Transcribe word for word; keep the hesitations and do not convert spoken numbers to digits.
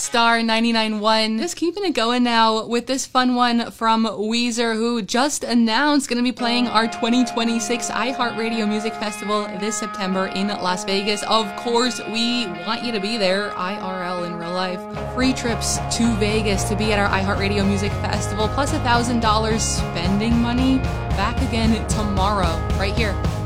Star ninety-nine point one. Just keeping it going now with this fun one from Weezer, who just announced going to be playing our twenty twenty-six iHeartRadio Music Festival this September in Las Vegas. Of course, we want you to be there, I R L in real life. Free trips to Vegas to be at our iHeartRadio Music Festival, plus one thousand dollars spending money. Back again tomorrow, right here